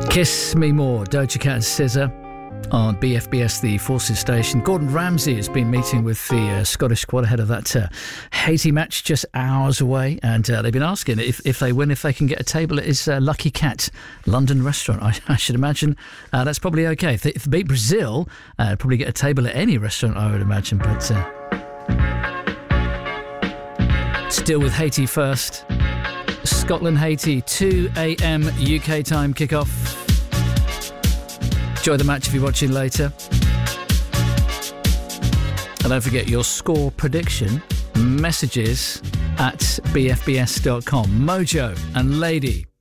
Kiss Me More, Doja Cat and SZA on BFBS, the Forces station. Gordon Ramsay has been meeting with the Scottish squad ahead of that Haiti match just hours away, and they've been asking if they win, if they can get a table at his Lucky Cat London restaurant. I should imagine that's probably okay. If they beat Brazil, probably get a table at any restaurant, I would imagine, but still with Haiti first. Scotland, Haiti, 2 a.m. UK time kickoff. Enjoy the match if you're watching later. And don't forget your score prediction messages at bfbs.com. Mojo and Lady.